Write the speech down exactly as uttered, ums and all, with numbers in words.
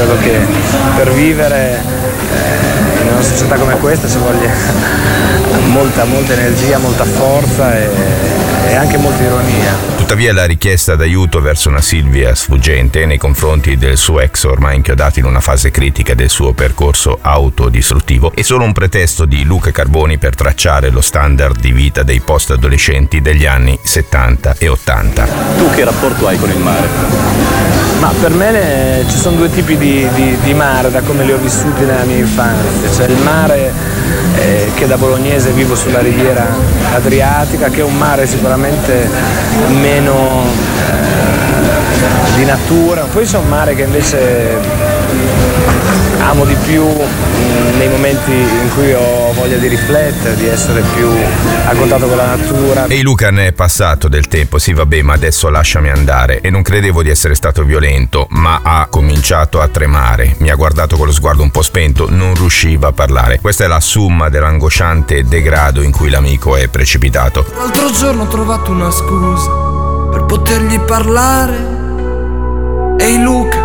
credo che per vivere eh, in una società come questa ci voglia molta, molta energia, molta forza e, e anche molta ironia. Tuttavia la richiesta d'aiuto verso una Silvia sfuggente nei confronti del suo ex ormai inchiodato in una fase critica del suo percorso autodistruttivo è solo un pretesto di Luca Carboni per tracciare lo standard di vita dei post-adolescenti degli anni settanta e ottanta. Tu che rapporto hai con il mare? Ma per me ne, ci sono due tipi di, di, di mare da come li ho vissuti nella mia infanzia. C'è il mare eh, che da bolognese vivo sulla riviera adriatica, che è un mare sicuramente meno eh, di natura. Poi c'è un mare che invece amo di più mh, nei momenti in cui ho voglia di riflettere, di essere più a contatto con la natura. Ehi Luca, ne è passato del tempo, sì vabbè, ma adesso lasciami andare. E non credevo di essere stato violento, ma ha cominciato a tremare. Mi ha guardato con lo sguardo un po' spento, non riusciva a parlare. Questa è la summa dell'angosciante degrado in cui l'amico è precipitato. L'altro giorno ho trovato una scusa per potergli parlare. Ehi Luca,